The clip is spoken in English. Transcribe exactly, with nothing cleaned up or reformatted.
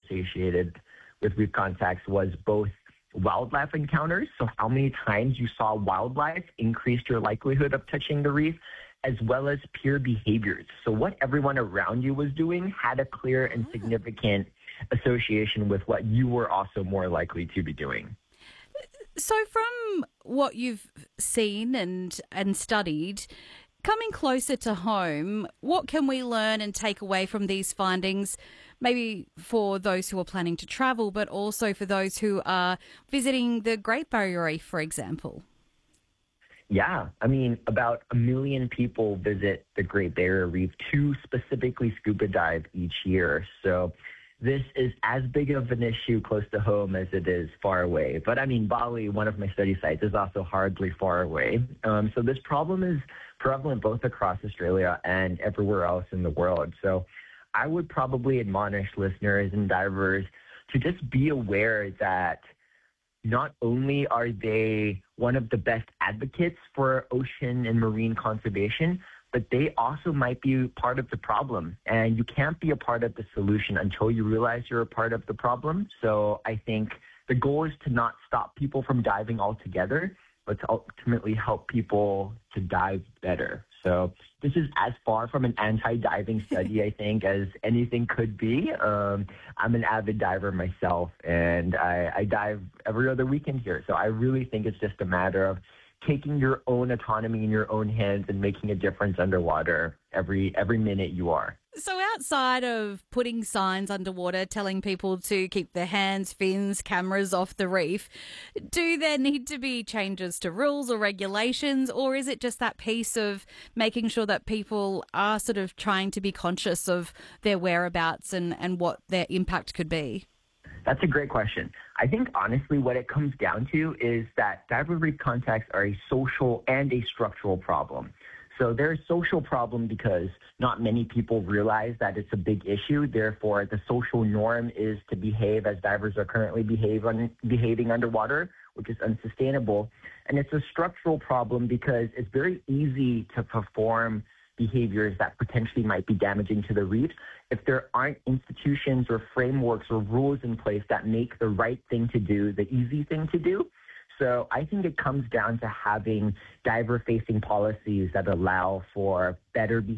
associated with reef contacts was both wildlife encounters, so how many times you saw wildlife increased your likelihood of touching the reef, as well as peer behaviors. So what everyone around you was doing had a clear and significant association with what you were also more likely to be doing. So from what you've seen and and studied, coming closer to home, what can we learn and take away from these findings, maybe for those who are planning to travel, but also for those who are visiting the Great Barrier Reef, for example? Yeah, I mean, about a million people visit the Great Barrier Reef to specifically scuba dive each year. So this is as big of an issue close to home as it is far away. But I mean, Bali, one of my study sites, is also hardly far away. Um, so this problem is prevalent both across Australia and everywhere else in the world. So I would probably admonish listeners and divers to just be aware that not only are they one of the best advocates for ocean and marine conservation, but they also might be part of the problem. And you can't be a part of the solution until you realize you're a part of the problem. So I think the goal is to not stop people from diving altogether, but to ultimately help people to dive better. So this is as far from an anti-diving study, I think, as anything could be. Um, I'm an avid diver myself, and I, I dive every other weekend here. So I really think it's just a matter of taking your own autonomy in your own hands and making a difference underwater every every minute you are. So outside of putting signs underwater telling people to keep their hands, fins, cameras off the reef, do there need to be changes to rules or regulations, or is it just that piece of making sure that people are sort of trying to be conscious of their whereabouts and, and what their impact could be? That's a great question. I think, honestly, what it comes down to is that diver reef contacts are a social and a structural problem. So they're a social problem because not many people realize that it's a big issue. Therefore, the social norm is to behave as divers are currently behave un- behaving underwater, which is unsustainable. And it's a structural problem because it's very easy to perform behaviors that potentially might be damaging to the reef if there aren't institutions or frameworks or rules in place that make the right thing to do the easy thing to do. So I think it comes down to having diver-facing policies that allow for better behavior